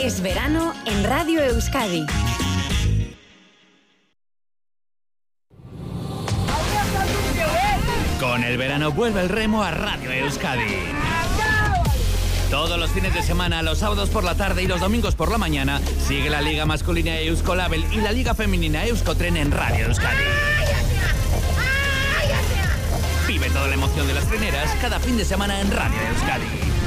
Es verano en Radio Euskadi. Con el verano vuelve el remo a Radio Euskadi. Todos los fines de semana, los sábados por la tarde y los domingos por la mañana, sigue la Liga Masculina Euskolabel y la Liga Femenina Euskotren en Radio Euskadi. Vive toda la emoción de las treneras cada fin de semana en Radio Euskadi.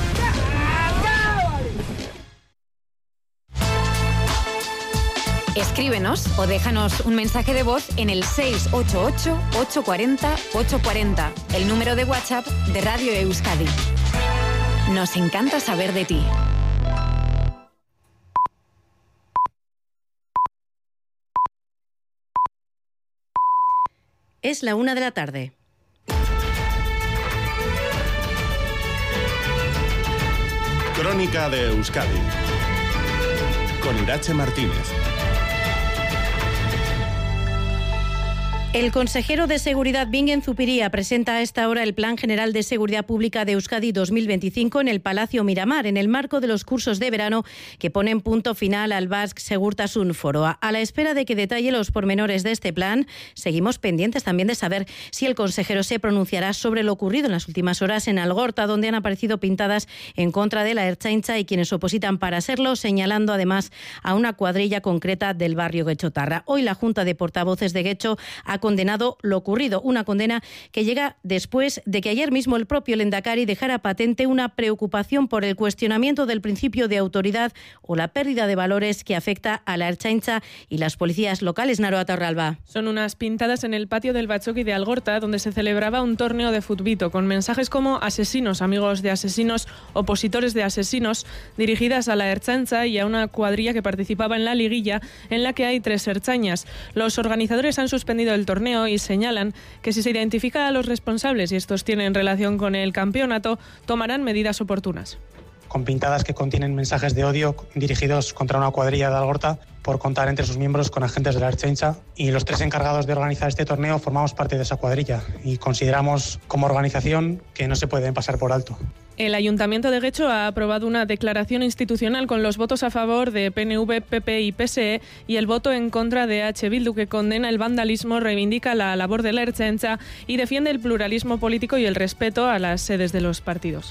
Escríbenos o déjanos un mensaje de voz en el 688-840-840, el número de WhatsApp de Radio Euskadi. Nos encanta saber de ti. Es la 1 de la tarde. Crónica de Euskadi con Irache Martínez. El consejero de Seguridad Bingen Zupiria presenta a esta hora el Plan General de Seguridad Pública de Euskadi 2025 en el Palacio Miramar, en el marco de los cursos de verano que ponen punto final al Basque Segurtasun Foroa. A la espera de que detalle los pormenores de este plan, seguimos pendientes también de saber si el consejero se pronunciará sobre lo ocurrido en las últimas horas en Algorta, donde han aparecido pintadas en contra de la Ertzaintza y quienes opositan para serlo, señalando además a una cuadrilla concreta del barrio Guechotarra. Hoy la Junta de Portavoces de Guecho ha condenado lo ocurrido, una condena que llega después de que ayer mismo el propio Lehendakari dejara patente una preocupación por el cuestionamiento del principio de autoridad o la pérdida de valores que afecta a la Ertzaintza y las policías locales. Naroa Torralba. Son unas pintadas en el patio del Batzoki de Algorta, donde se celebraba un torneo de futbito con mensajes como asesinos, amigos de asesinos, opositores de asesinos, dirigidas a la Ertzaintza y a una cuadrilla que participaba en la liguilla, en la que hay 3 ertzainas. Los organizadores han suspendido el torneo y señalan que si se identifica a los responsables y estos tienen relación con el campeonato, tomarán medidas oportunas. Con pintadas que contienen mensajes de odio dirigidos contra una cuadrilla de Algorta por contar entre sus miembros con agentes de la Ertzaintza, y los 3 encargados de organizar este torneo formamos parte de esa cuadrilla y consideramos como organización que no se pueden pasar por alto. El Ayuntamiento de Guecho ha aprobado una declaración institucional con los votos a favor de PNV, PP y PSE y el voto en contra de H. Bildu, que condena el vandalismo, reivindica la labor de la Ertzaintza y defiende el pluralismo político y el respeto a las sedes de los partidos.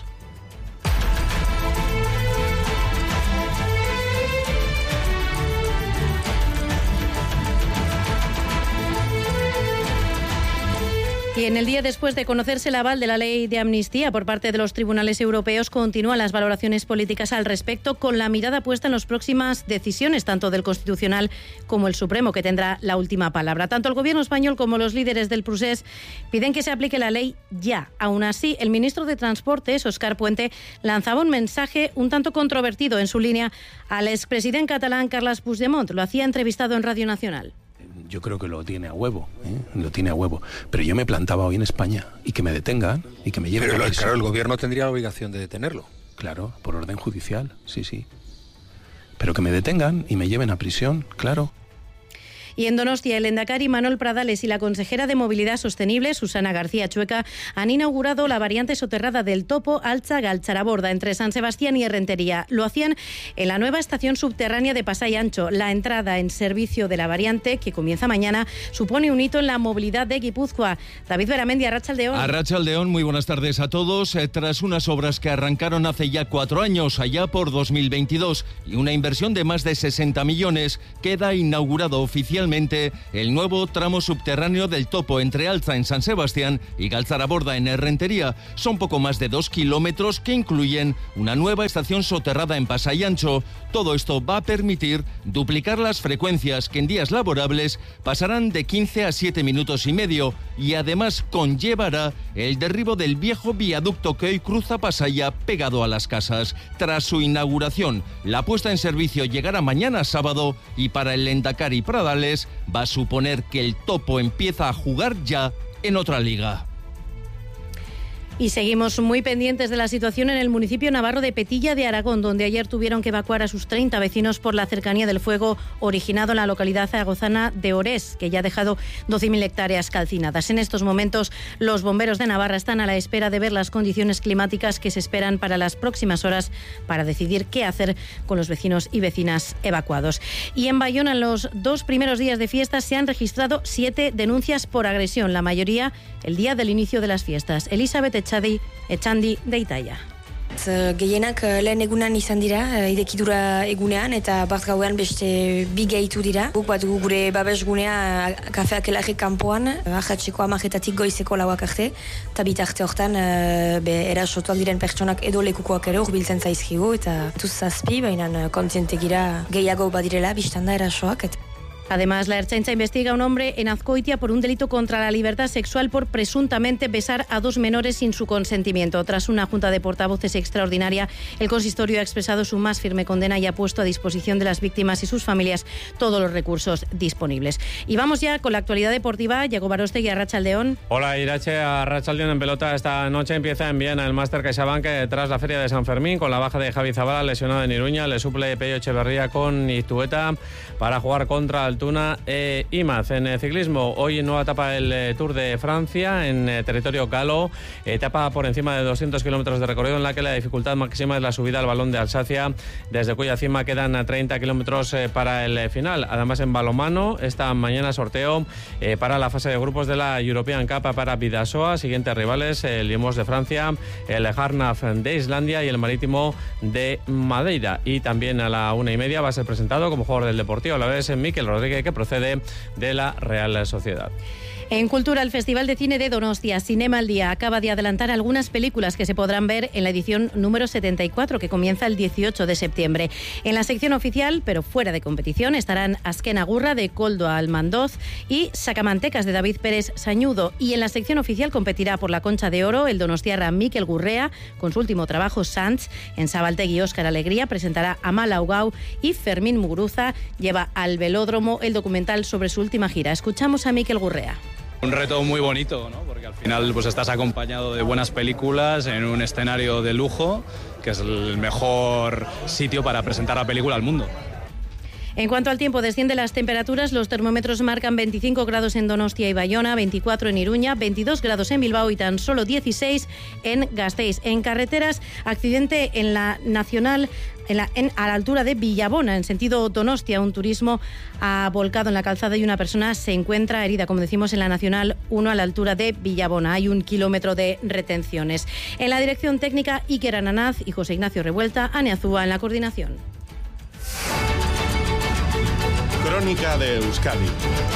Y en el día después de conocerse el aval de la ley de amnistía por parte de los tribunales europeos, continúan las valoraciones políticas al respecto, con la mirada puesta en las próximas decisiones, tanto del Constitucional como el Supremo, que tendrá la última palabra. Tanto el Gobierno español como los líderes del procés piden que se aplique la ley ya. Aún así, el ministro de Transportes, Óscar Puente, lanzaba un mensaje un tanto controvertido en su línea al expresidente catalán Carles Puigdemont. Lo hacía entrevistado en Radio Nacional. Yo creo que lo tiene a huevo, lo tiene a huevo. Pero yo me plantaba hoy en España y que me detengan y que me lleven a prisión. Claro, el gobierno tendría la obligación de detenerlo. Claro, por orden judicial, sí. Pero que me detengan y me lleven a prisión, claro. Y en Donostia, el lehendakari Manuel Pradales y la consejera de Movilidad Sostenible, Susana García Chueca, han inaugurado la variante soterrada del Topo Altza-Galtzaraborda entre San Sebastián y Errentería. Lo hacían en la nueva estación subterránea de Pasai Ancho. La entrada en servicio de la variante, que comienza mañana, supone un hito en la movilidad de Guipúzcoa. David Beramendi, Arratsaldeon. Arratsaldeon, muy buenas tardes a todos. Tras unas obras que arrancaron hace ya 4 años, allá por 2022, y una inversión de más de 60 millones, queda inaugurado oficialmente el nuevo tramo subterráneo del Topo entre Altza en San Sebastián y Galtzaraborda en Errentería. Son poco más de 2 kilómetros que incluyen una nueva estación soterrada en Pasai Ancho. Todo esto va a permitir duplicar las frecuencias que en días laborables pasarán de 15 a 7 minutos y medio, y además conllevará el derribo del viejo viaducto que hoy cruza Pasaia pegado a las casas. Tras su inauguración, la puesta en servicio llegará mañana sábado, y para el lehendakari Pradales va a suponer que el Topo empieza a jugar ya en otra liga. Y seguimos muy pendientes de la situación en el municipio navarro de Petilla de Aragón, donde ayer tuvieron que evacuar a sus 30 vecinos por la cercanía del fuego originado en la localidad zaragozana de Orés, que ya ha dejado 12.000 hectáreas calcinadas. En estos momentos, los bomberos de Navarra están a la espera de ver las condiciones climáticas que se esperan para las próximas horas para decidir qué hacer con los vecinos y vecinas evacuados. Y en Bayona, en los 2 primeros días de fiestas, se han registrado 7 denuncias por agresión, la mayoría el día del inicio de las fiestas. Elizabeth Echandi de Itaia. Gehienak lehen egunan izan dira, idekidura egunean, eta bat gauean beste bi gehitu dira. Guk bat gure babesgunea kafeak elarrik kanpoan, ahatzeko 10:00 goizeko 4 arte, eta bitarte hortan erasotuak diren pertsonak edo lekukoak ere hurbiltzen zaizkigu, eta zazpi, baina kontziente gira gehiago badirela, biztanda erasoak. Además, la Ertzaintza investiga a un hombre en Azkoitia por un delito contra la libertad sexual por presuntamente besar a 2 menores sin su consentimiento. Tras una junta de portavoces extraordinaria, el consistorio ha expresado su más firme condena y ha puesto a disposición de las víctimas y sus familias todos los recursos disponibles. Y vamos ya con la actualidad deportiva. Yago Barostegui, Arratsaldeon. Hola, Irache. Arratsaldeon en pelota. Esta noche empieza en Viena el Máster CaixaBank tras la Feria de San Fermín, con la baja de Javi Zabala, lesionado en Iruña. Le suple Pello Echeverría con Iztueta para jugar contra Altuna e Imaz. En ciclismo, hoy nueva etapa del Tour de Francia en territorio galo, etapa por encima de 200 kilómetros de recorrido en la que la dificultad máxima es la subida al Balón de Alsacia, desde cuya cima quedan 30 kilómetros para el final. Además, en balonmano, esta mañana sorteo para la fase de grupos de la European Cup para Bidasoa. Siguientes rivales, el Limos de Francia, el Harnaf de Islandia y el Marítimo de Madeira. Y también a la 1:30 va a ser presentado como jugador del Deportivo a la vez Mikel Rodríguez, que procede de la Real Sociedad. En Cultura, el Festival de Cine de Donostia, Cinema al Día, acaba de adelantar algunas películas que se podrán ver en la edición número 74, que comienza el 18 de septiembre. En la sección oficial, pero fuera de competición, estarán Azken Agurra, de Koldo Almandoz, y Sacamantecas, de David Pérez Sañudo. Y en la sección oficial competirá por la Concha de Oro el donostiarra Mikel Gurrea, con su último trabajo, Sanz. En Sabaltegui, Óscar Alegría presentará Amal Augau, y Fermín Muguruza lleva al Velódromo el documental sobre su última gira. Escuchamos a Mikel Gurrea. Un reto muy bonito, ¿no? Porque al final pues estás acompañado de buenas películas en un escenario de lujo, que es el mejor sitio para presentar la película al mundo. En cuanto al tiempo, descienden las temperaturas. Los termómetros marcan 25 grados en Donostia y Bayona, 24 en Iruña, 22 grados en Bilbao y tan solo 16 en Gasteiz. En carreteras, accidente en la Nacional a la altura de Villabona, en sentido Donostia. Un turismo ha volcado en la calzada y una persona se encuentra herida, como decimos, en la Nacional 1 a la altura de Villabona. Hay 1 kilómetro de retenciones. En la dirección técnica, Iker Ananaz y José Ignacio Revuelta, Aneazúa en la coordinación. Crónica de Euskadi.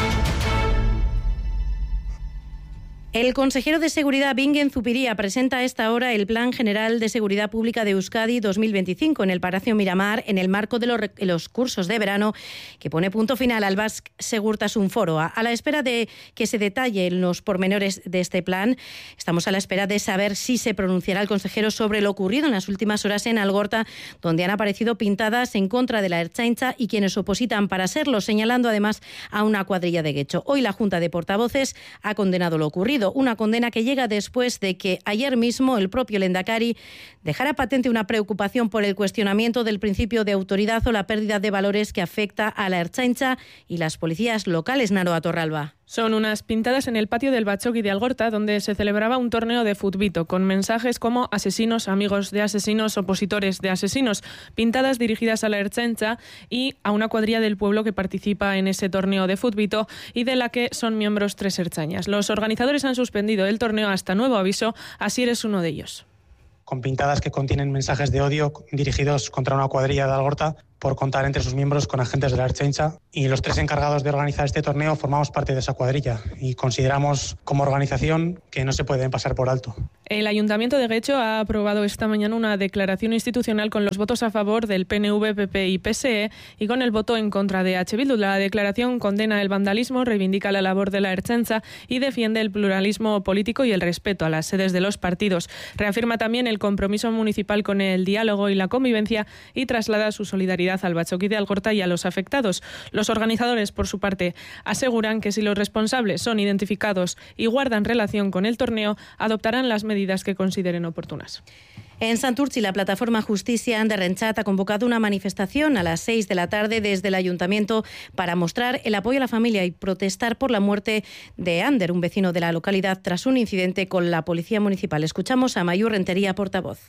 El consejero de Seguridad, Bingen Zupiria, presenta a esta hora el Plan General de Seguridad Pública de Euskadi 2025 en el Palacio Miramar, en el marco de los cursos de verano que pone punto final al Basque Segurtasun Foroa. A la espera de que se detallen los pormenores de este plan, estamos a la espera de saber si se pronunciará el consejero sobre lo ocurrido en las últimas horas en Algorta, donde han aparecido pintadas en contra de la Ertzaintza y quienes opositan para serlo, señalando además a una cuadrilla de Guecho. Hoy la Junta de Portavoces ha condenado lo ocurrido. Una condena que llega después de que ayer mismo el propio Lehendakari dejara patente una preocupación por el cuestionamiento del principio de autoridad o la pérdida de valores que afecta a la Ertzaintza y las policías locales. Naroa Torralba. Son unas pintadas en el patio del Batzoki de Algorta, donde se celebraba un torneo de futbito, con mensajes como asesinos, amigos de asesinos, opositores de asesinos, pintadas dirigidas a la Ertzaintza y a una cuadrilla del pueblo que participa en ese torneo de futbito y de la que son miembros 3 ertzainas. Los organizadores han suspendido el torneo hasta nuevo aviso, Asier es uno de ellos. Con pintadas que contienen mensajes de odio dirigidos contra una cuadrilla de Algorta por contar entre sus miembros con agentes de la Ertzaintza, y los 3 encargados de organizar este torneo formamos parte de esa cuadrilla y consideramos como organización que no se pueden pasar por alto. El Ayuntamiento de Guecho ha aprobado esta mañana una declaración institucional con los votos a favor del PNV, PP y PSE y con el voto en contra de H. Bildu. La declaración condena el vandalismo, reivindica la labor de la Ertzaintza y defiende el pluralismo político y el respeto a las sedes de los partidos. Reafirma también el compromiso municipal con el diálogo y la convivencia y traslada su solidaridad al Batzoki de Algorta y a los afectados. Los organizadores, por su parte, aseguran que si los responsables son identificados y guardan relación con el torneo, adoptarán las medidas medidas que consideren oportunas. En Santurtzi, la plataforma Justicia Anderrenchat ha convocado una manifestación a las 6 de la tarde desde el ayuntamiento para mostrar el apoyo a la familia y protestar por la muerte de Ander, un vecino de la localidad, tras un incidente con la policía municipal. Escuchamos a Mayu Rentería, portavoz.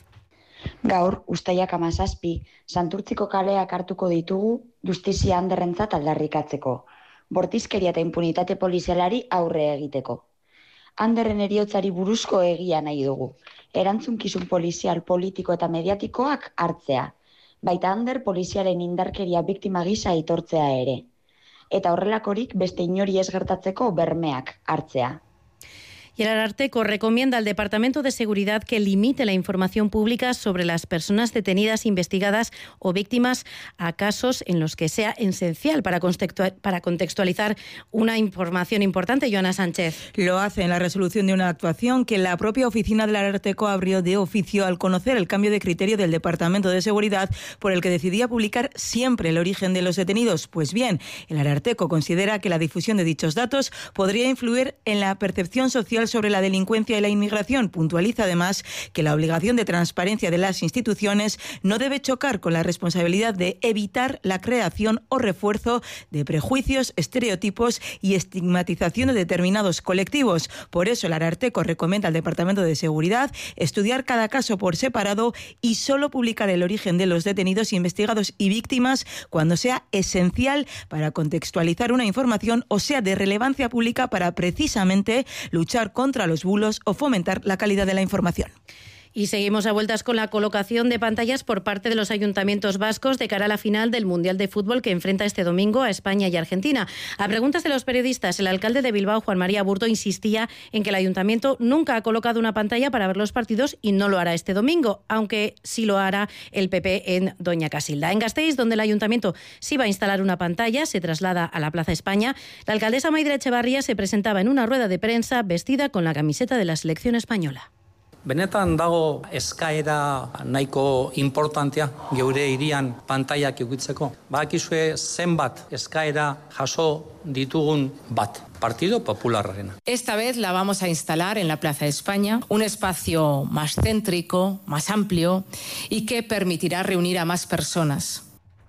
Gaur, ustailak 17, Santurtziko kaleak hartuko ditugu Justizia Anderrentzat aldarrikatzeko, bortizkeria eta impunitate polizialari aurre egiteko. Anderren heriotzari buruzko egia nahi dugu, erantzunkizun polizial, politiko eta mediatikoak hartzea, baita Ander poliziaren indarkeria biktima gisa aitortzea ere, eta horrelakorik beste inori ez gertatzeko bermeak hartzea. Y el Ararteko recomienda al Departamento de Seguridad que limite la información pública sobre las personas detenidas, investigadas o víctimas a casos en los que sea esencial para contextualizar una información importante. Joana Sánchez. Lo hace en la resolución de una actuación que la propia oficina del Ararteko abrió de oficio al conocer el cambio de criterio del Departamento de Seguridad por el que decidía publicar siempre el origen de los detenidos. Pues bien, el Ararteko considera que la difusión de dichos datos podría influir en la percepción social sobre la delincuencia y la inmigración. Puntualiza además que la obligación de transparencia de las instituciones no debe chocar con la responsabilidad de evitar la creación o refuerzo de prejuicios, estereotipos y estigmatización de determinados colectivos. Por eso el Ararteko recomienda al Departamento de Seguridad estudiar cada caso por separado y solo publicar el origen de los detenidos, investigados y víctimas cuando sea esencial para contextualizar una información o sea de relevancia pública para precisamente luchar contra los bulos o fomentar la calidad de la información. Y seguimos a vueltas con la colocación de pantallas por parte de los ayuntamientos vascos de cara a la final del Mundial de Fútbol que enfrenta este domingo a España y Argentina. A preguntas de los periodistas, el alcalde de Bilbao, Juan María Burto, insistía en que el ayuntamiento nunca ha colocado una pantalla para ver los partidos y no lo hará este domingo, aunque sí lo hará el PP en Doña Casilda. En Gasteiz, donde el ayuntamiento sí va a instalar una pantalla, se traslada a la Plaza España. La alcaldesa Maite Etxebarria se presentaba en una rueda de prensa vestida con la camiseta de la selección española. Benetan dago eskaera nahiko importantea geure hirian pantaiak edukitzeko. Badakizue zenbat eskaera jaso ditugun bat. Partido Popularrarena. Esta vez la vamos a instalar en la Plaza de España, un espacio más céntrico, más amplio y que permitirá reunir a más personas.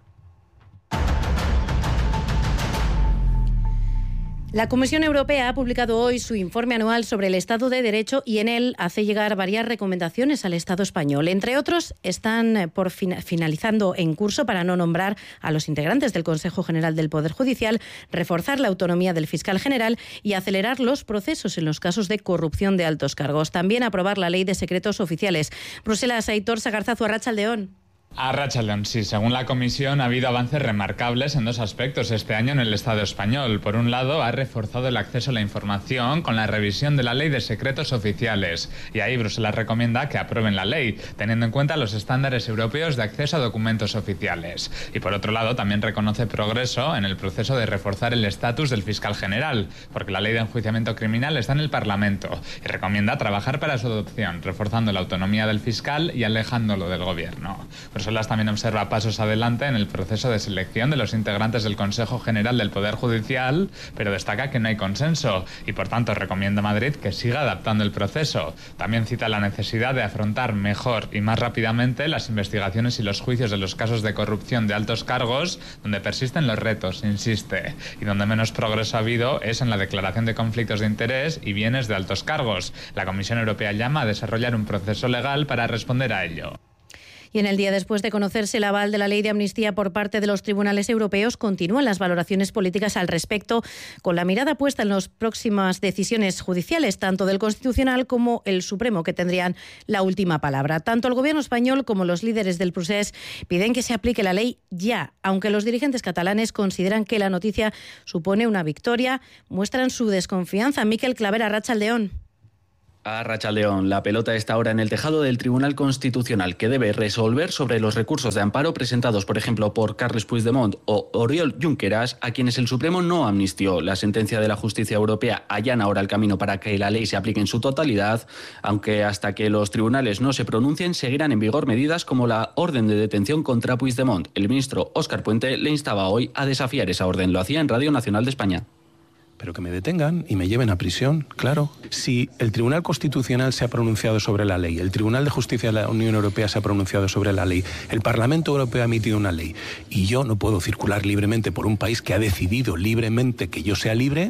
La Comisión Europea ha publicado hoy su informe anual sobre el Estado de Derecho y en él hace llegar varias recomendaciones al Estado español. Entre otros, están finalizando en curso para no nombrar a los integrantes del Consejo General del Poder Judicial, reforzar la autonomía del fiscal general y acelerar los procesos en los casos de corrupción de altos cargos. También aprobar la Ley de Secretos Oficiales. Bruselas, Aitor Sagarzazu, arratsaldeon. Arratsaldeon, sí, según la Comisión ha habido avances remarcables en dos aspectos este año en el Estado español. Por un lado, ha reforzado el acceso a la información con la revisión de la Ley de Secretos Oficiales. Y ahí Bruselas recomienda que aprueben la ley, teniendo en cuenta los estándares europeos de acceso a documentos oficiales. Y por otro lado, también reconoce progreso en el proceso de reforzar el estatus del fiscal general, porque la Ley de Enjuiciamiento Criminal está en el Parlamento. Y recomienda trabajar para su adopción, reforzando la autonomía del fiscal y alejándolo del gobierno. Bruselas también observa pasos adelante en el proceso de selección de los integrantes del Consejo General del Poder Judicial, pero destaca que no hay consenso y por tanto recomienda a Madrid que siga adaptando el proceso. También cita la necesidad de afrontar mejor y más rápidamente las investigaciones y los juicios de los casos de corrupción de altos cargos, donde persisten los retos, insiste, y donde menos progreso ha habido es en la declaración de conflictos de interés y bienes de altos cargos. La Comisión Europea llama a desarrollar un proceso legal para responder a ello. Y en el día después de conocerse el aval de la ley de amnistía por parte de los tribunales europeos, continúan las valoraciones políticas al respecto, con la mirada puesta en las próximas decisiones judiciales, tanto del Constitucional como el Supremo, que tendrían la última palabra. Tanto el Gobierno español como los líderes del procés piden que se aplique la ley ya, aunque los dirigentes catalanes consideran que la noticia supone una victoria, muestran su desconfianza. Miquel Claver, arratsaldeon. Arratsaldeon, la pelota está ahora en el tejado del Tribunal Constitucional, que debe resolver sobre los recursos de amparo presentados, por ejemplo, por Carles Puigdemont o Oriol Junqueras, a quienes el Supremo no amnistió. La sentencia de la Justicia Europea allana ahora el camino para que la ley se aplique en su totalidad, aunque hasta que los tribunales no se pronuncien seguirán en vigor medidas como la orden de detención contra Puigdemont. El ministro Óscar Puente le instaba hoy a desafiar esa orden. Lo hacía en Radio Nacional de España. pero que me detengan y me lleven a prisión, claro. Si el Tribunal Constitucional se ha pronunciado sobre la ley, el Tribunal de Justicia de la Unión Europea se ha pronunciado sobre la ley, el Parlamento Europeo ha emitido una ley y yo no puedo circular libremente por un país que ha decidido libremente que yo sea libre.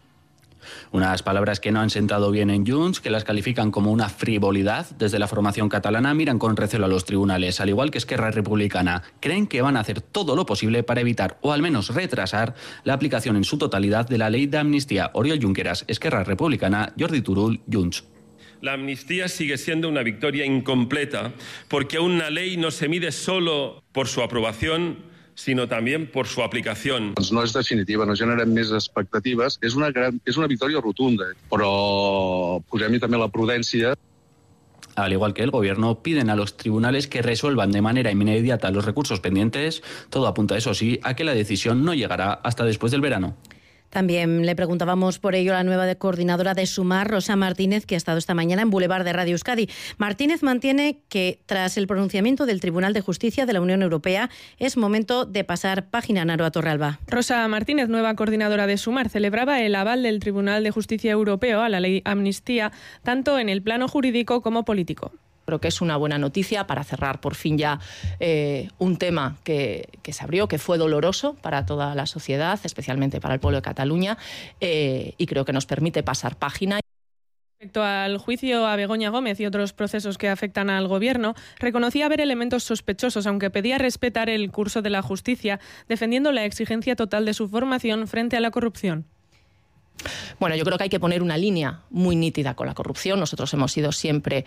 Unas palabras que no han sentado bien en Junts, que las califican como una frivolidad. Desde la formación catalana miran con recelo a los tribunales, al igual que Esquerra Republicana. Creen que van a hacer todo lo posible para evitar, o al menos retrasar, la aplicación en su totalidad de la ley de amnistía. Oriol Junqueras, Esquerra Republicana, Jordi Turull, Junts. La amnistía sigue siendo una victoria incompleta, porque una ley no se mide solo por su aprobación, sinó també per su aplicació. No és definitiva, no generem més expectatives. És una victòria rotunda, però posem-hi també la prudència. Al igual que el Gobierno, piden a los tribunales que resuelvan de manera inmediata los recursos pendientes. Todo apunta, eso sí, a que la decisión no llegará hasta después del verano. También le preguntábamos por ello a la nueva coordinadora de Sumar, Rosa Martínez, que ha estado esta mañana en Boulevard de Radio Euskadi. Martínez mantiene que, tras el pronunciamiento del Tribunal de Justicia de la Unión Europea, es momento de pasar página. Naroa Torralba. Rosa Martínez, nueva coordinadora de Sumar, celebraba el aval del Tribunal de Justicia Europeo a la ley amnistía, tanto en el plano jurídico como político. Creo que es una buena noticia para cerrar por fin ya un tema que se abrió, que fue doloroso para toda la sociedad, especialmente para el pueblo de Cataluña, y creo que nos permite pasar página. Respecto al juicio a Begoña Gómez y otros procesos que afectan al Gobierno, reconocía haber elementos sospechosos, aunque pedía respetar el curso de la justicia, defendiendo la exigencia total de su formación frente a la corrupción. Bueno, yo creo que hay que poner una línea muy nítida con la corrupción. Nosotros hemos sido siempre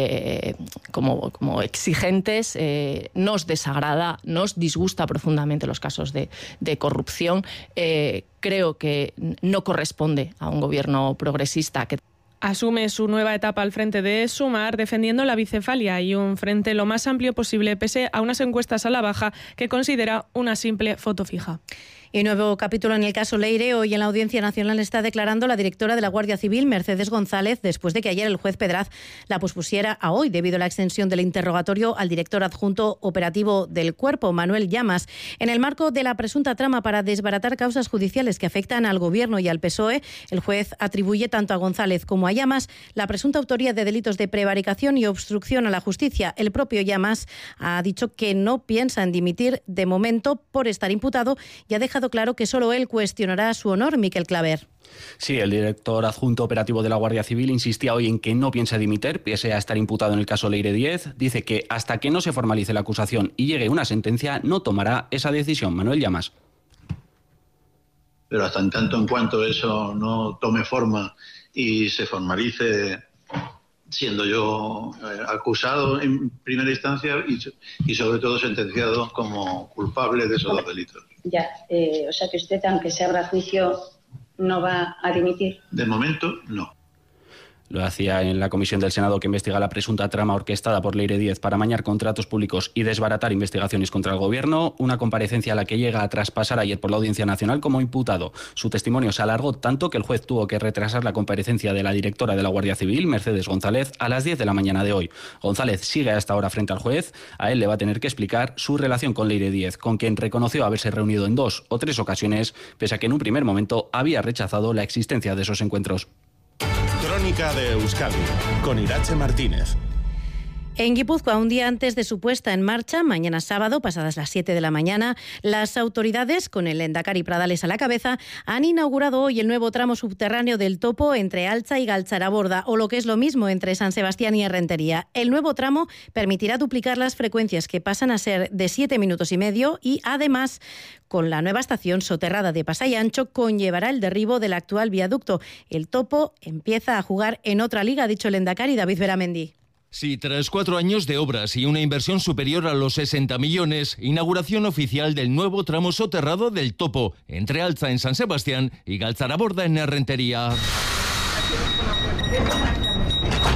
como exigentes. Nos desagrada, nos disgusta profundamente los casos de corrupción. Creo que no corresponde a un gobierno progresista que asume su nueva etapa al frente de Sumar, defendiendo la bicefalia y un frente lo más amplio posible, pese a unas encuestas a la baja que considera una simple foto fija. Y nuevo capítulo en el caso Leire. Hoy en la Audiencia Nacional está declarando la directora de la Guardia Civil, Mercedes González, después de que ayer el juez Pedraz la pospusiera a hoy debido a la extensión del interrogatorio al director adjunto operativo del Cuerpo, Manuel Llamas. En el marco de la presunta trama para desbaratar causas judiciales que afectan al Gobierno y al PSOE, el juez atribuye tanto a González como a Llamas la presunta autoría de delitos de prevaricación y obstrucción a la justicia. El propio Llamas ha dicho que no piensa en dimitir de momento por estar imputado y ha dejado claro que solo él cuestionará su honor. Miquel Claver. Sí, el director adjunto operativo de la Guardia Civil insistía hoy en que no piensa dimitir, pese a estar imputado en el caso Leire 10. Dice que hasta que no se formalice la acusación y llegue una sentencia, no tomará esa decisión. Manuel Llamas. Pero hasta en tanto en cuanto eso no tome forma y se formalice, siendo yo acusado en primera instancia y sobre todo sentenciado como culpable de esos dos delitos. Ya, o sea que usted, aunque se abra juicio, no va a dimitir. De momento, no. Lo hacía en la comisión del Senado que investiga la presunta trama orquestada por Leire 10 para amañar contratos públicos y desbaratar investigaciones contra el Gobierno, una comparecencia a la que llega a traspasar ayer por la Audiencia Nacional como imputado. Su testimonio se alargó tanto que el juez tuvo que retrasar la comparecencia de la directora de la Guardia Civil, Mercedes González, a las 10 de la mañana de hoy. González sigue a esta hora frente al juez. A él le va a tener que explicar su relación con Leire 10, con quien reconoció haberse reunido en 2 o 3 ocasiones, pese a que en un primer momento había rechazado la existencia de esos encuentros. Crónica de Euskadi, con Irache Martínez. En Guipúzcoa, un día antes de su puesta en marcha, mañana sábado, pasadas las 7 de la mañana, las autoridades, con el Lehendakari Pradales a la cabeza, han inaugurado hoy el nuevo tramo subterráneo del Topo entre Altza y Galtzaraborda, o lo que es lo mismo entre San Sebastián y Errentería. El nuevo tramo permitirá duplicar las frecuencias, que pasan a ser de 7 minutos y medio, y además, con la nueva estación soterrada de Pasai Ancho, conllevará el derribo del actual viaducto. El Topo empieza a jugar en otra liga, ha dicho el Lehendakari David Beramendi. Sí, tras 4 años de obras y una inversión superior a los 60 millones, inauguración oficial del nuevo tramo soterrado del Topo, entre Altza en San Sebastián y Galtzaraborda en Errentería.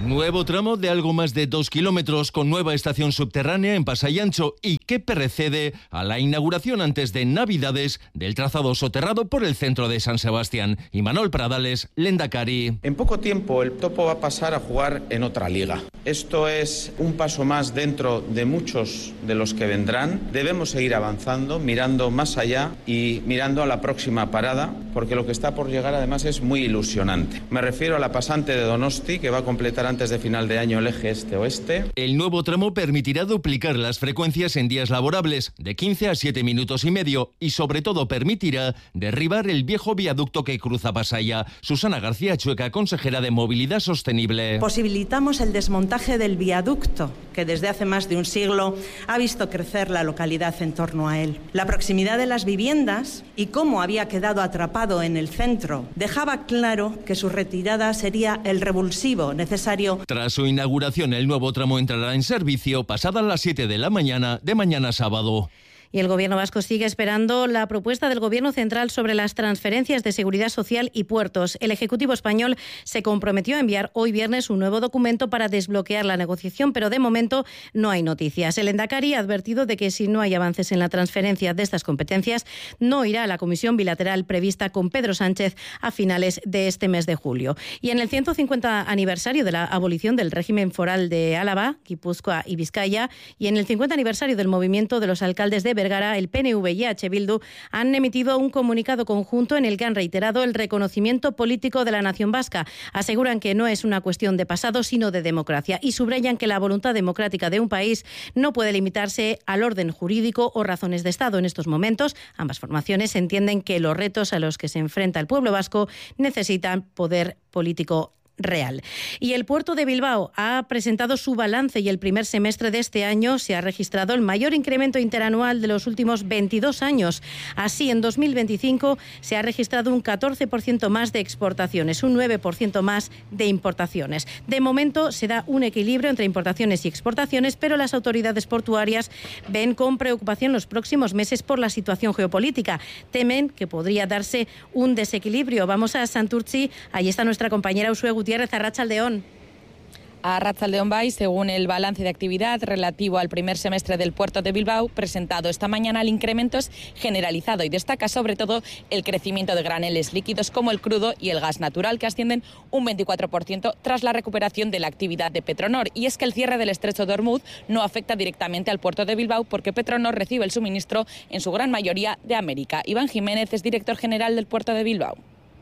Nuevo tramo de algo más de 2 kilómetros con nueva estación subterránea en Pasai-Ancho y que precede a la inauguración antes de Navidades del trazado soterrado por el centro de San Sebastián. Imanol Pradales, Lehendakari. En poco tiempo el Topo va a pasar a jugar en otra liga. Esto es un paso más dentro de muchos de los que vendrán. Debemos seguir avanzando, mirando más allá y mirando a la próxima parada, porque lo que está por llegar además es muy ilusionante. Me refiero a la pasante de Donosti, que va a completar antes de final de año el eje este-oeste. El nuevo tramo permitirá duplicar las frecuencias en días laborables de 15 a 7 minutos y medio y sobre todo permitirá derribar el viejo viaducto que cruza Pasaia. Susana García Chueca, consejera de Movilidad Sostenible. Posibilitamos el desmontaje del viaducto, que desde hace más de un siglo ha visto crecer la localidad en torno a él. La proximidad de las viviendas y cómo había quedado atrapado en el centro dejaba claro que su retirada sería el revulsivo necesario. Tras su inauguración, el nuevo tramo entrará en servicio pasadas las 7 de la mañana de mañana sábado. Y el Gobierno vasco sigue esperando la propuesta del Gobierno central sobre las transferencias de seguridad social y puertos. El Ejecutivo español se comprometió a enviar hoy viernes un nuevo documento para desbloquear la negociación, pero de momento no hay noticias. El Lehendakari ha advertido de que si no hay avances en la transferencia de estas competencias, no irá a la comisión bilateral prevista con Pedro Sánchez a finales de este mes de julio. Y en el 150 aniversario de la abolición del régimen foral de Álava, Guipúzcoa y Vizcaya, y en el 50 aniversario del movimiento de los alcaldes de Vergara, el PNV y EH Bildu han emitido un comunicado conjunto en el que han reiterado el reconocimiento político de la nación vasca. Aseguran que no es una cuestión de pasado, sino de democracia, y subrayan que la voluntad democrática de un país no puede limitarse al orden jurídico o razones de Estado. En estos momentos, ambas formaciones entienden que los retos a los que se enfrenta el pueblo vasco necesitan poder político real. Y el puerto de Bilbao ha presentado su balance y el primer semestre de este año se ha registrado el mayor incremento interanual de los últimos 22 años. Así, en 2025 se ha registrado un 14% más de exportaciones, un 9% más de importaciones. De momento se da un equilibrio entre importaciones y exportaciones, pero las autoridades portuarias ven con preocupación los próximos meses por la situación geopolítica. Temen que podría darse un desequilibrio. Vamos a Santurtzi, ahí está nuestra compañera Usue Gutiérrez. Arratsaldeón. Arratsaldeón Bay, según el balance de actividad relativo al primer semestre del puerto de Bilbao, presentado esta mañana, el incremento es generalizado y destaca sobre todo el crecimiento de graneles líquidos como el crudo y el gas natural, que ascienden un 24% tras la recuperación de la actividad de Petronor. Y es que el cierre del estrecho de Ormuz no afecta directamente al puerto de Bilbao porque Petronor recibe el suministro en su gran mayoría de América. Iván Jiménez es director general del puerto de Bilbao.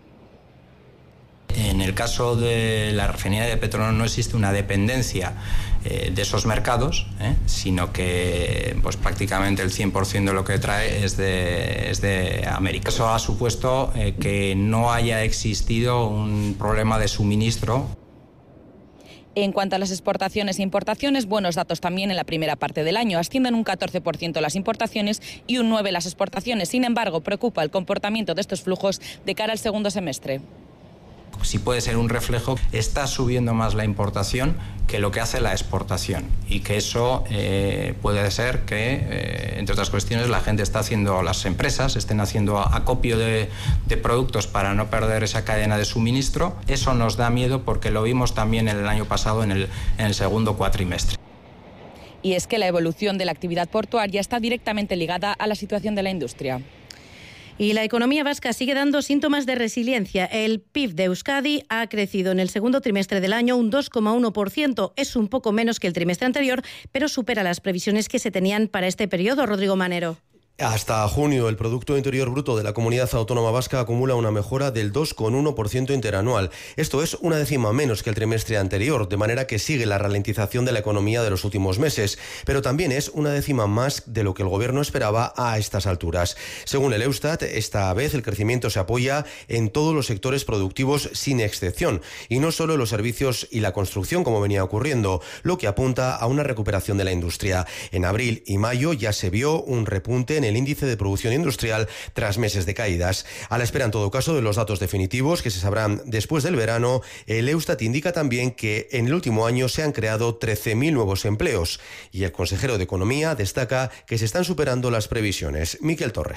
En el caso de la refinería de Petronor no existe una dependencia de esos mercados, sino que pues, prácticamente el 100% de lo que trae es de América. Eso ha supuesto que no haya existido un problema de suministro. En cuanto a las exportaciones e importaciones, buenos datos también en la primera parte del año. Ascienden un 14% las importaciones y un 9% las exportaciones. Sin embargo, preocupa el comportamiento de estos flujos de cara al segundo semestre. Si puede ser un reflejo, está subiendo más la importación que lo que hace la exportación y que eso puede ser que, entre otras cuestiones, la gente está haciendo, las empresas estén haciendo acopio de productos para no perder esa cadena de suministro. Eso nos da miedo porque lo vimos también el año pasado en el segundo cuatrimestre. Y es que la evolución de la actividad portuaria está directamente ligada a la situación de la industria. Y la economía vasca sigue dando síntomas de resiliencia. El PIB de Euskadi ha crecido en el segundo trimestre del año un 2,1%. Es un poco menos que el trimestre anterior, pero supera las previsiones que se tenían para este periodo. Rodrigo Manero. Hasta junio, el Producto Interior Bruto de la Comunidad Autónoma Vasca acumula una mejora del 2,1% interanual. Esto es una décima menos que el trimestre anterior, de manera que sigue la ralentización de la economía de los últimos meses, pero también es una décima más de lo que el Gobierno esperaba a estas alturas. Según el Eustat, esta vez el crecimiento se apoya en todos los sectores productivos sin excepción, y no solo en los servicios y la construcción, como venía ocurriendo, lo que apunta a una recuperación de la industria. En abril y mayo ya se vio un repunte en el índice de producción industrial tras meses de caídas. A la espera, en todo caso, de los datos definitivos que se sabrán después del verano, el Eustat indica también que en el último año se han creado 13.000 nuevos empleos y el consejero de Economía destaca que se están superando las previsiones. Miquel Torres.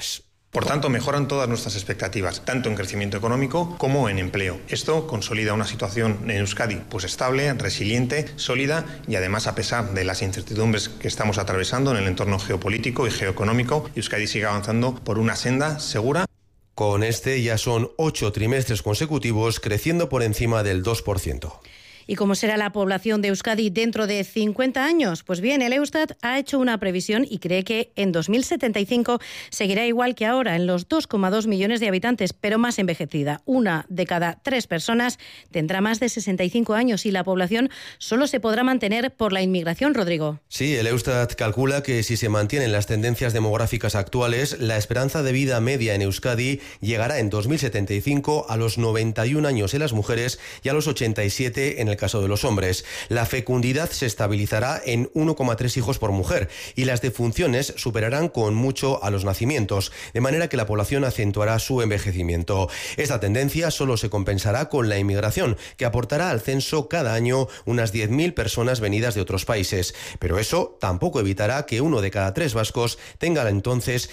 Por tanto, mejoran todas nuestras expectativas, tanto en crecimiento económico como en empleo. Esto consolida una situación en Euskadi pues estable, resiliente, sólida y además, a pesar de las incertidumbres que estamos atravesando en el entorno geopolítico y geoeconómico, Euskadi sigue avanzando por una senda segura. Con este ya son 8 trimestres consecutivos creciendo por encima del 2%. ¿Y cómo será la población de Euskadi dentro de 50 años? Pues bien, el Eustat ha hecho una previsión y cree que en 2075 seguirá igual que ahora, en los 2,2 millones de habitantes, pero más envejecida. 1 de cada 3 personas tendrá más de 65 años y la población solo se podrá mantener por la inmigración, Rodrigo. Sí, el Eustat calcula que si se mantienen las tendencias demográficas actuales, la esperanza de vida media en Euskadi llegará en 2075 a los 91 años en las mujeres y a los 87 en el caso de los hombres. La fecundidad se estabilizará en 1,3 hijos por mujer y las defunciones superarán con mucho a los nacimientos, de manera que la población acentuará su envejecimiento. Esta tendencia solo se compensará con la inmigración, que aportará al censo cada año unas 10.000 personas venidas de otros países. Pero eso tampoco evitará que 1 de cada 3 vascos tenga entonces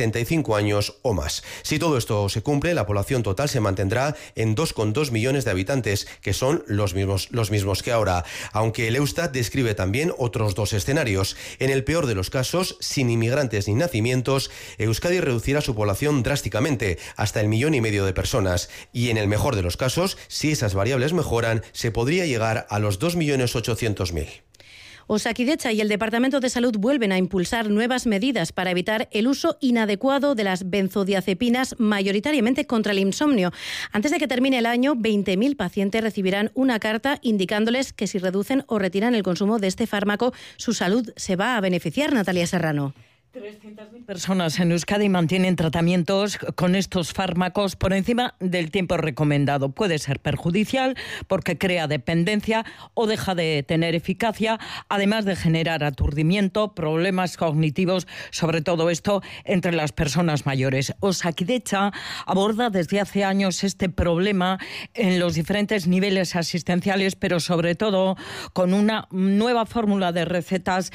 65 años o más. Si todo esto se cumple, la población total se mantendrá en 2,2 millones de habitantes, que son los mismos que ahora, aunque el Eustat describe también otros 2 escenarios. En el peor de los casos, sin inmigrantes ni nacimientos, Euskadi reducirá su población drásticamente, hasta 1,5 millones de personas, y en el mejor de los casos, si esas variables mejoran, se podría llegar a los 2.800.000. Osakidetza y el Departamento de Salud vuelven a impulsar nuevas medidas para evitar el uso inadecuado de las benzodiazepinas, mayoritariamente contra el insomnio. Antes de que termine el año, 20.000 pacientes recibirán una carta indicándoles que si reducen o retiran el consumo de este fármaco, su salud se va a beneficiar. Natalia Serrano. 300.000 personas en Euskadi mantienen tratamientos con estos fármacos por encima del tiempo recomendado. Puede ser perjudicial porque crea dependencia o deja de tener eficacia, además de generar aturdimiento, problemas cognitivos, sobre todo esto entre las personas mayores. Osakidetza aborda desde hace años este problema en los diferentes niveles asistenciales, pero sobre todo con una nueva fórmula de recetas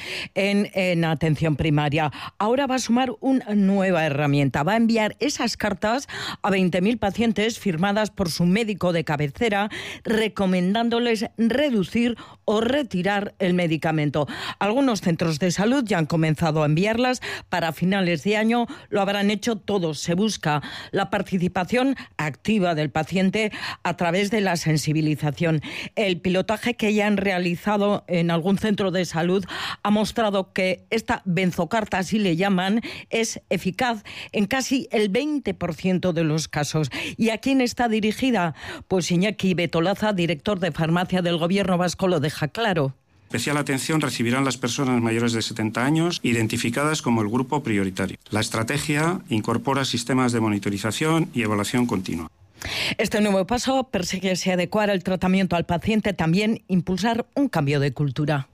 en atención primaria. Ahora va a sumar una nueva herramienta. Va a enviar esas cartas a 20.000 pacientes firmadas por su médico de cabecera, recomendándoles reducir o retirar el medicamento. Algunos centros de salud ya han comenzado a enviarlas. Para finales de año lo habrán hecho todos. Se busca la participación activa del paciente a través de la sensibilización. El pilotaje que ya han realizado en algún centro de salud ha mostrado que esta benzocarta, así le llaman, es eficaz en casi el 20% de los casos. ¿Y a quién está dirigida? Pues Iñaki Betolaza, director de farmacia del Gobierno vasco, lo deja claro. Especial atención recibirán las personas mayores de 70 años identificadas como el grupo prioritario. La estrategia incorpora sistemas de monitorización y evaluación continua. Este nuevo paso persigue adecuar el tratamiento al paciente, también impulsar un cambio de cultura.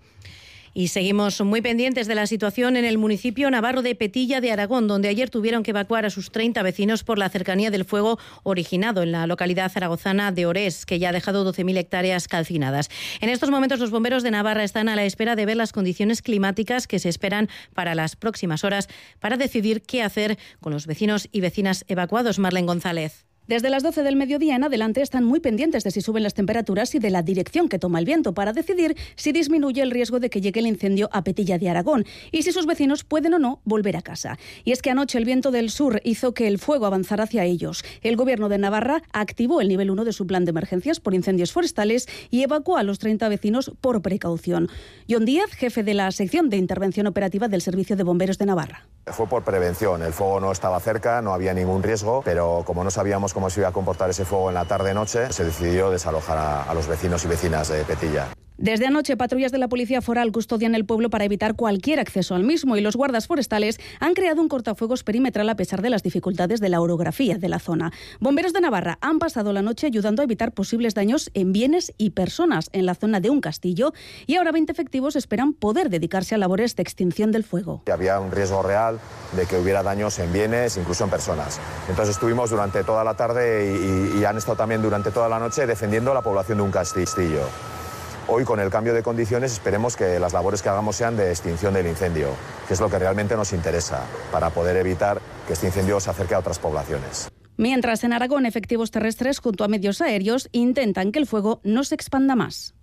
Y seguimos muy pendientes de la situación en el municipio navarro de Petilla de Aragón, donde ayer tuvieron que evacuar a sus 30 vecinos por la cercanía del fuego originado en la localidad zaragozana de Orés, que ya ha dejado 12.000 hectáreas calcinadas. En estos momentos los bomberos de Navarra están a la espera de ver las condiciones climáticas que se esperan para las próximas horas para decidir qué hacer con los vecinos y vecinas evacuados. Marlene González. Desde las 12 del mediodía en adelante están muy pendientes de si suben las temperaturas y de la dirección que toma el viento para decidir si disminuye el riesgo de que llegue el incendio a Petilla de Aragón y si sus vecinos pueden o no volver a casa. Y es que anoche el viento del sur hizo que el fuego avanzara hacia ellos. El Gobierno de Navarra activó el nivel 1 de su plan de emergencias por incendios forestales y evacuó a los 30 vecinos por precaución. Jon Díaz, jefe de la sección de intervención operativa del Servicio de Bomberos de Navarra. Fue por prevención, el fuego no estaba cerca, no había ningún riesgo, pero como no sabíamos cómo se iba a comportar ese fuego en la tarde-noche, se decidió desalojar a los vecinos y vecinas de Petilla. Desde anoche, patrullas de la Policía Foral custodian el pueblo para evitar cualquier acceso al mismo y los guardas forestales han creado un cortafuegos perimetral a pesar de las dificultades de la orografía de la zona. Bomberos de Navarra han pasado la noche ayudando a evitar posibles daños en bienes y personas en la zona de un castillo y ahora 20 efectivos esperan poder dedicarse a labores de extinción del fuego. Había un riesgo real de que hubiera daños en bienes, incluso en personas. Entonces estuvimos durante toda la tarde y han estado también durante toda la noche defendiendo la población de un castillo. Hoy, con el cambio de condiciones, esperemos que las labores que hagamos sean de extinción del incendio, que es lo que realmente nos interesa, para poder evitar que este incendio se acerque a otras poblaciones. Mientras en Aragón, efectivos terrestres junto a medios aéreos intentan que el fuego no se expanda más.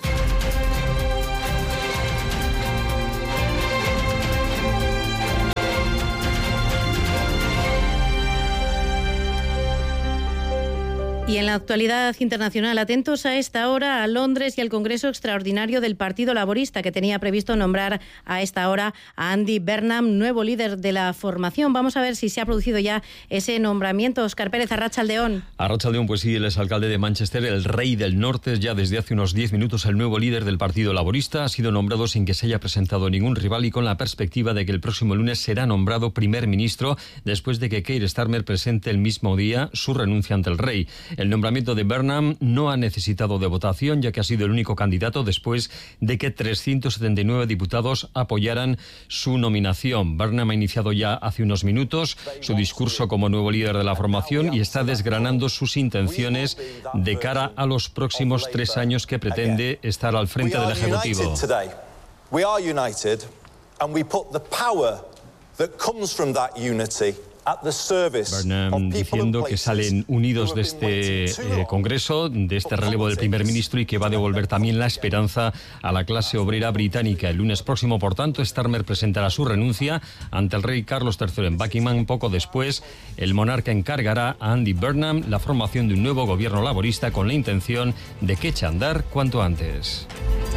Y en la actualidad internacional, atentos a esta hora a Londres y al Congreso Extraordinario del Partido Laborista, que tenía previsto nombrar a esta hora a Andy Burnham, nuevo líder de la formación. Vamos a ver si se ha producido ya ese nombramiento. Óscar Pérez, Arratsaldeón. Arratsaldeón, pues sí, el exalcalde de Manchester, el rey del norte, ya desde hace unos 10 minutos el nuevo líder del Partido Laborista. Ha sido nombrado sin que se haya presentado ningún rival y con la perspectiva de que el próximo lunes será nombrado primer ministro después de que Keir Starmer presente el mismo día su renuncia ante el rey. El nombramiento de Burnham no ha necesitado de votación, ya que ha sido el único candidato después de que 379 diputados apoyaran su nominación. Burnham ha iniciado ya hace unos minutos su discurso como nuevo líder de la formación y está desgranando sus intenciones de cara a los próximos 3 años que pretende estar al frente del Ejecutivo. We are united and we put the power that comes from that unity. Burnham diciendo que salen unidos de este Congreso, de este relevo del primer ministro, y que va a devolver también la esperanza a la clase obrera británica. El lunes próximo, por tanto, Starmer presentará su renuncia ante el rey Carlos III en Buckingham. Poco después, el monarca encargará a Andy Burnham la formación de un nuevo gobierno laborista con la intención de que eche a andar cuanto antes.